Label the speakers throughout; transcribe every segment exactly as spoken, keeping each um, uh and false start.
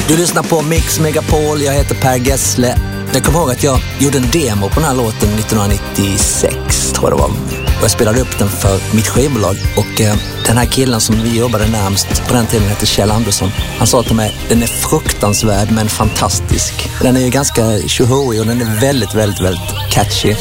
Speaker 1: Du lyssnar på Mix Megapol, jag heter Per Gessle. Jag kommer ihåg att jag gjorde en demo på den här låten nittonhundranittiosex, tror jag det var. Och jag spelade upp den för mitt skivbolag. Och eh, den här killen som vi jobbade närmast på den tiden heter Kjell Andersson. Han sa till mig, den är fruktansvärd men fantastisk. Den är ju ganska tjohoig och den är väldigt, väldigt, väldigt catchy.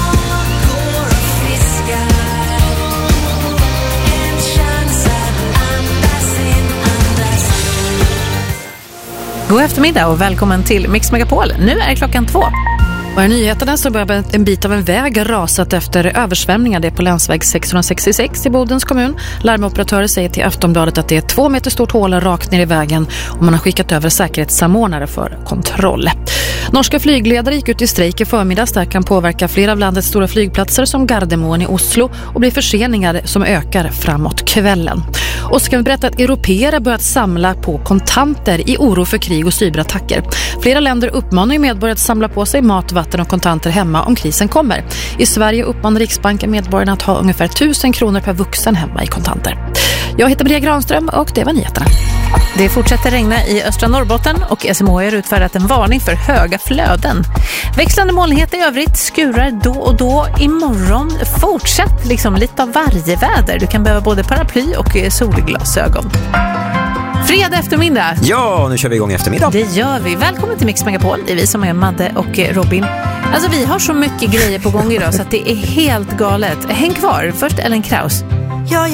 Speaker 2: God eftermiddag och välkommen till Mix Megapol. Nu är klockan två.
Speaker 3: Och i nyheterna så börjar en bit av en väg rasat efter översvämningar. Det är på länsväg sexhundrasextiosex i Bodens kommun. Larmoperatörer säger till Aftonbladet att det är två meter stort hål rakt ner i vägen och man har skickat över säkerhetssamordnare för kontroll. Norska flygledare gick ut i strejk i förmiddags. Det kan påverka flera av landets stora flygplatser som Gardermoen i Oslo och blir förseningar som ökar framåt kvällen. Och så kan vi berätta att europeer börjat samla på kontanter i oro för krig och cyberattacker. Flera länder uppmanar ju medborgare att samla på sig mat, vatten och kontanter hemma om krisen kommer. I Sverige uppmanar Riksbanken medborgarna att ha ungefär tusen kronor per vuxen hemma i kontanter. Jag heter Maria Granström och det var nyheterna.
Speaker 2: Det fortsätter regna i östra Norrbotten och S M H har utfärdat en varning för höga flöden. Växlande molnighet i övrigt, skurar då och då. Imorgon fortsätt liksom lite av varje väder. Du kan behöva både paraply och solglasögon. Fredag eftermiddag.
Speaker 4: Ja, nu kör vi igång eftermiddag.
Speaker 2: Det gör vi. Välkommen till Mix Megapol. Det är vi som är Madde och Robin. Alltså vi har så mycket grejer på gång idag så att det är helt galet. Häng kvar. Först Ellen Kraus.
Speaker 5: Ja,